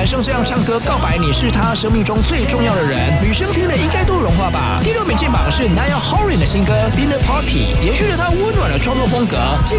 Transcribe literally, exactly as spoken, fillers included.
男生这样唱歌告白你是他生命中最重要的人，女生听了应该都融化吧。第六名进榜是 Niall Horan 的新歌 Dinner Party， 延续了他温暖的创作风格。